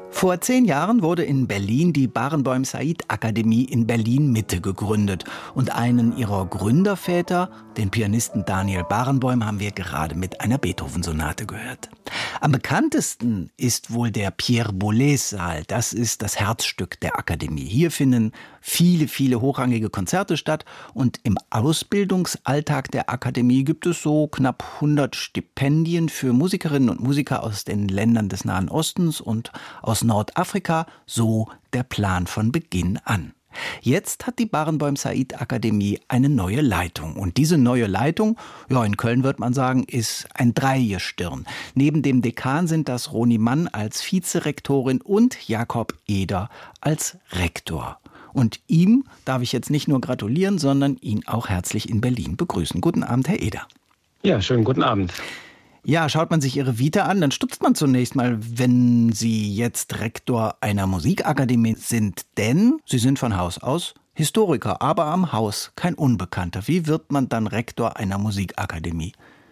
Vor 10 Jahren wurde in Berlin die Barenboim-Said-Akademie in Berlin-Mitte gegründet. Und einen ihrer Gründerväter, den Pianisten Daniel Barenboim, haben wir gerade mit einer Beethoven-Sonate gehört. Am bekanntesten ist wohl der Pierre-Boulez-Saal. Das ist das Herzstück der Akademie. Hier finden viele hochrangige Konzerte statt. Und im Ausbildungsalltag der Akademie gibt es so knapp 100 Stipendien für Musikerinnen und Musiker aus den Ländern des Nahen Ostens und aus Nordafrika, so der Plan von Beginn an. Jetzt hat die Barenboim-Said-Akademie eine neue Leitung. Und diese neue Leitung, in Köln wird man sagen, ist ein Dreigestirn. Neben dem Dekan sind das Roni Mann als Vizerektorin und Jakob Eder als Rektor. Und ihm darf ich jetzt nicht nur gratulieren, sondern ihn auch herzlich in Berlin begrüßen. Guten Abend, Herr Eder. Ja, schönen guten Abend. Ja, schaut man sich Ihre Vita an, dann stutzt man zunächst mal, wenn Sie jetzt Rektor einer Musikakademie sind. Denn Sie sind von Haus aus Historiker, aber am Haus kein Unbekannter. Wie wird man dann Rektor einer Musikakademie?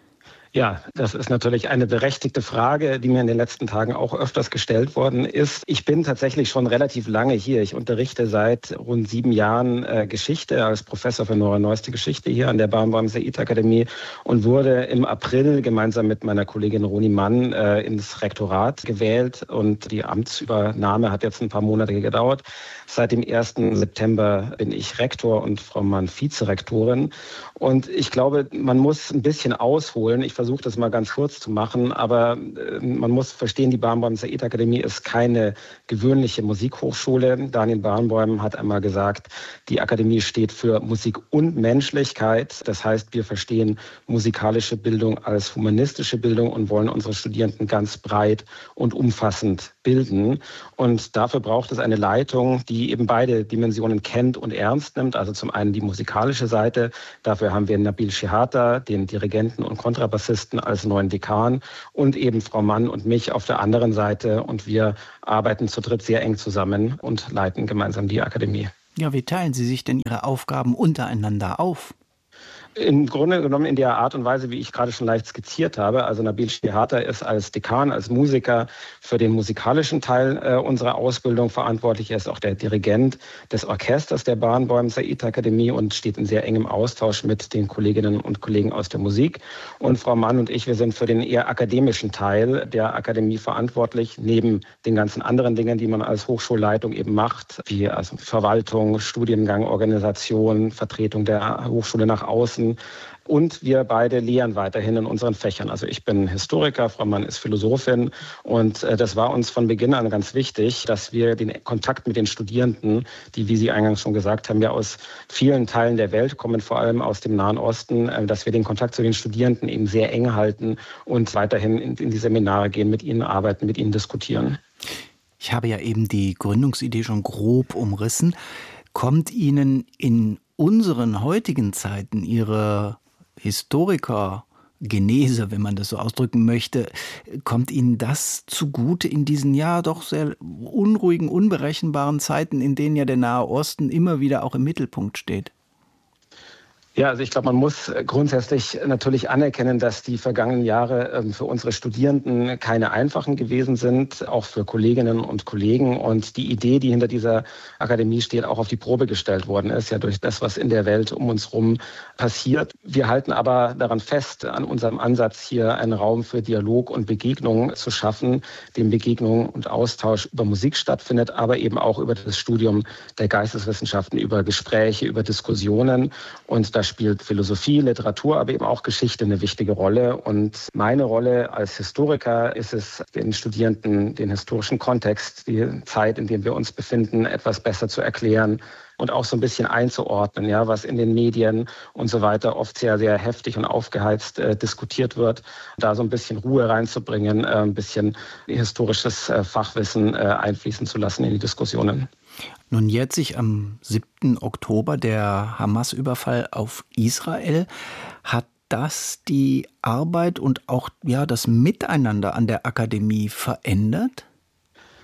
Ja, das ist natürlich eine berechtigte Frage, die mir in den letzten Tagen auch öfters gestellt worden ist. Ich bin tatsächlich schon relativ lange hier. Ich unterrichte seit rund 7 Jahren Geschichte als Professor für neueste Geschichte hier an der Barenboim-Said-Akademie und wurde im April gemeinsam mit meiner Kollegin Roni Mann ins Rektorat gewählt. Und die Amtsübernahme hat jetzt ein paar Monate gedauert. Seit dem 1. September bin ich Rektor und Frau Mann Vizerektorin. Und ich glaube, man muss ein bisschen ausholen. Ich versuche das mal ganz kurz zu machen, aber man muss verstehen, die Barenboim-Said-Akademie ist keine gewöhnliche Musikhochschule. Daniel Barenboim hat einmal gesagt, die Akademie steht für Musik und Menschlichkeit. Das heißt, wir verstehen musikalische Bildung als humanistische Bildung und wollen unsere Studierenden ganz breit und umfassend bilden. Und dafür braucht es eine Leitung, die eben beide Dimensionen kennt und ernst nimmt. Also zum einen die musikalische Seite. Dafür haben wir Nabil Shehata, den Dirigenten und Kontrabassisten, als neuen Dekan und eben Frau Mann und mich auf der anderen Seite. Und wir arbeiten zu dritt sehr eng zusammen und leiten gemeinsam die Akademie. Ja, wie teilen Sie sich denn Ihre Aufgaben untereinander auf? Im Grunde genommen in der Art und Weise, wie ich gerade schon leicht skizziert habe. Also Nabil Shehata ist als Dekan, als Musiker für den musikalischen Teil unserer Ausbildung verantwortlich. Er ist auch der Dirigent des Orchesters der Barenboim-Said-Akademie und steht in sehr engem Austausch mit den Kolleginnen und Kollegen aus der Musik. Und Frau Mann und ich, wir sind für den eher akademischen Teil der Akademie verantwortlich, neben den ganzen anderen Dingen, die man als Hochschulleitung eben macht, wie also Verwaltung, Studiengang, Organisation, Vertretung der Hochschule nach außen. Und wir beide lehren weiterhin in unseren Fächern. Also ich bin Historiker, Frau Mann ist Philosophin. Und das war uns von Beginn an ganz wichtig, dass wir den Kontakt mit den Studierenden, die, wie Sie eingangs schon gesagt haben, ja aus vielen Teilen der Welt kommen, vor allem aus dem Nahen Osten, dass wir den Kontakt zu den Studierenden eben sehr eng halten und weiterhin in die Seminare gehen, mit ihnen arbeiten, mit ihnen diskutieren. Ich habe ja eben die Gründungsidee schon grob umrissen. Kommt Ihnen in unseren heutigen Zeiten Ihre Historikergenese, wenn man das so ausdrücken möchte, kommt Ihnen das zugute in diesen doch sehr unruhigen, unberechenbaren Zeiten, in denen ja der Nahe Osten immer wieder auch im Mittelpunkt steht? Ja, also ich glaube, man muss grundsätzlich natürlich anerkennen, dass die vergangenen Jahre für unsere Studierenden keine einfachen gewesen sind, auch für Kolleginnen und Kollegen. Und die Idee, die hinter dieser Akademie steht, auch auf die Probe gestellt worden ist, ja durch das, was in der Welt um uns herum passiert. Wir halten aber daran fest, an unserem Ansatz hier einen Raum für Dialog und Begegnung zu schaffen, dem Begegnung und Austausch über Musik stattfindet, aber eben auch über das Studium der Geisteswissenschaften, über Gespräche, über Diskussionen. Und da spielt Philosophie, Literatur, aber eben auch Geschichte eine wichtige Rolle. Und meine Rolle als Historiker ist es, den Studierenden den historischen Kontext, die Zeit, in der wir uns befinden, etwas besser zu erklären und auch so ein bisschen einzuordnen, ja, was in den Medien und so weiter oft sehr, sehr heftig und aufgeheizt diskutiert wird, da so ein bisschen Ruhe reinzubringen, ein bisschen historisches Fachwissen einfließen zu lassen in die Diskussionen. Nun jährt sich am 7. Oktober der Hamas-Überfall auf Israel. Hat das die Arbeit und auch das Miteinander an der Akademie verändert?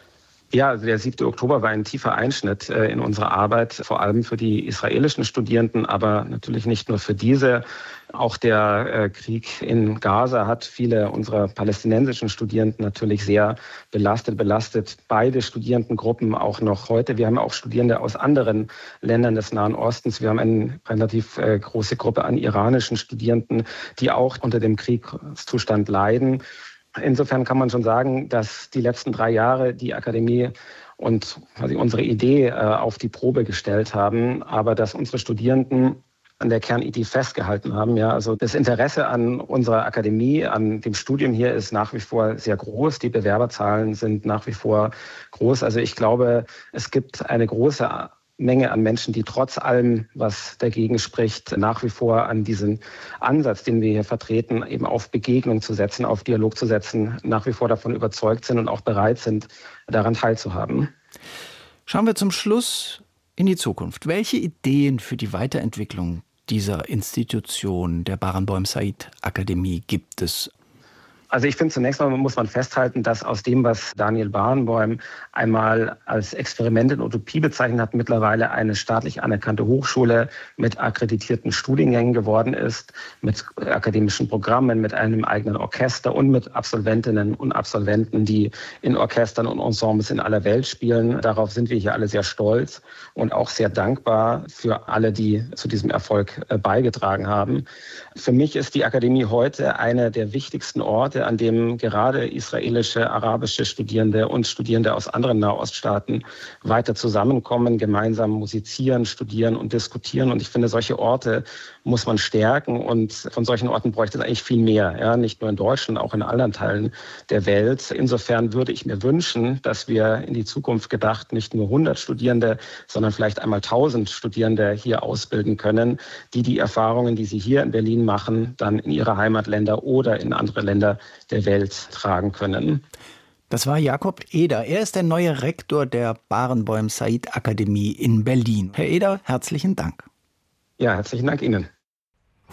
Ja, also der 7. Oktober war ein tiefer Einschnitt in unsere Arbeit, vor allem für die israelischen Studierenden, aber natürlich nicht nur für diese. Auch der Krieg in Gaza hat viele unserer palästinensischen Studierenden natürlich sehr belastet beide Studierendengruppen auch noch heute. Wir haben auch Studierende aus anderen Ländern des Nahen Ostens. Wir haben eine relativ große Gruppe an iranischen Studierenden, die auch unter dem Kriegszustand leiden. Insofern kann man schon sagen, dass die letzten 3 Jahre die Akademie und quasi unsere Idee auf die Probe gestellt haben, aber dass unsere Studierenden an der Kernidee festgehalten haben. Ja, also das Interesse an unserer Akademie, an dem Studium hier ist nach wie vor sehr groß. Die Bewerberzahlen sind nach wie vor groß. Also ich glaube, es gibt eine große Menge an Menschen, die trotz allem, was dagegen spricht, nach wie vor an diesen Ansatz, den wir hier vertreten, eben auf Begegnung zu setzen, auf Dialog zu setzen, nach wie vor davon überzeugt sind und auch bereit sind, daran teilzuhaben. Schauen wir zum Schluss in die Zukunft. Welche Ideen für die Weiterentwicklung dieser Institution, der Barenboim-Said-Akademie, gibt es? Also ich finde, zunächst mal muss man festhalten, dass aus dem, was Daniel Barenboim einmal als Experiment in Utopie bezeichnet hat, mittlerweile eine staatlich anerkannte Hochschule mit akkreditierten Studiengängen geworden ist, mit akademischen Programmen, mit einem eigenen Orchester und mit Absolventinnen und Absolventen, die in Orchestern und Ensembles in aller Welt spielen. Darauf sind wir hier alle sehr stolz und auch sehr dankbar für alle, die zu diesem Erfolg beigetragen haben. Für mich ist die Akademie heute einer der wichtigsten Orte, an dem gerade israelische, arabische Studierende und Studierende aus anderen Nahoststaaten weiter zusammenkommen, gemeinsam musizieren, studieren und diskutieren. Und ich finde, solche Orte muss man stärken. Und von solchen Orten bräuchte es eigentlich viel mehr. Ja, nicht nur in Deutschland, auch in anderen Teilen der Welt. Insofern würde ich mir wünschen, dass wir in die Zukunft gedacht nicht nur 100 Studierende, sondern vielleicht einmal 1000 Studierende hier ausbilden können, die Erfahrungen, die sie hier in Berlin machen, dann in ihre Heimatländer oder in andere Länder der Welt tragen können. Das war Jakob Eder. Er ist der neue Rektor der Barenboim-Said-Akademie in Berlin. Herr Eder, herzlichen Dank. Ja, herzlichen Dank Ihnen.